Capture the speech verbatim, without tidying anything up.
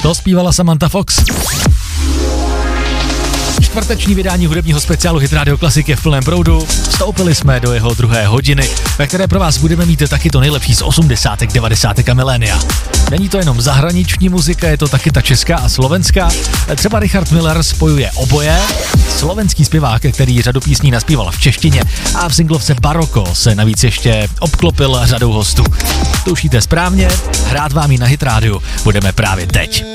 To zpívala Samantha Fox. Čtvrteční vydání hudebního speciálu Hit Radio Classic je v plném proudu. Vstoupili jsme do jeho druhé hodiny, ve které pro vás budeme mít taky to nejlepší z osmdesátek, devadesátek a milénia. Není to jenom zahraniční muzika, je to taky ta česká a slovenská. Třeba Richard Miller spojuje oboje. Slovenský zpěvák, který řadu písní naspíval v češtině a v singlovce Baroko se navíc ještě obklopil řadou hostů. Tušíte správně, hrát vám ji na Hit Radio budeme právě teď.